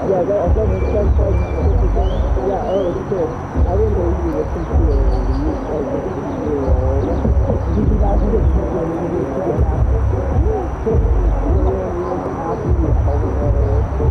Yeah, yeah, oh, shit. I didn't know you were sincerely. Did you guys get